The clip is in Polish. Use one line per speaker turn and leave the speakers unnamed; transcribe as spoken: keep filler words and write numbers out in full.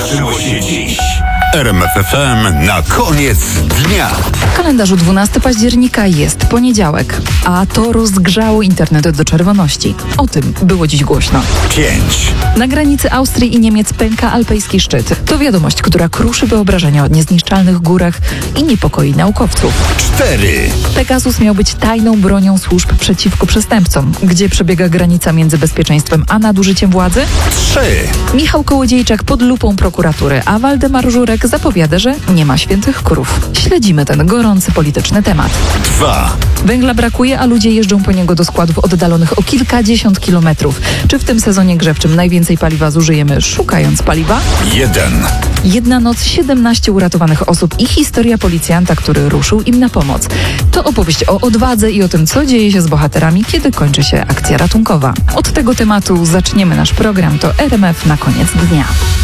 wydarzyło się dziś. R M F F M na koniec dnia.
W kalendarzu dwunastego października jest poniedziałek, a to rozgrzało internet do czerwoności. O tym było dziś głośno.
Pięć.
Na granicy Austrii i Niemiec pęka alpejski szczyt. To wiadomość, która kruszy wyobrażenia o niezniszczalnych górach i niepokoi naukowców.
Cztery.
Pegasus miał być tajną bronią służb przeciwko przestępcom. Gdzie przebiega granica między bezpieczeństwem a nadużyciem władzy?
Trzy.
Michał Kołodziejczak pod lupą prokuratury, a Waldemar Żurek zapowiada, że nie ma świętych krów. Śledzimy ten gorący polityczny temat.
Dwa.
Węgla brakuje, a ludzie jeżdżą po niego do składów oddalonych o kilkadziesiąt kilometrów. Czy w tym sezonie grzewczym najwięcej paliwa zużyjemy szukając paliwa?
Jeden.
Jedna noc, siedemnaście uratowanych osób i historia policjanta, który ruszył im na pomoc. To opowieść o odwadze i o tym, co dzieje się z bohaterami, kiedy kończy się akcja ratunkowa. Od tego tematu zaczniemy nasz program. To R M F na koniec dnia.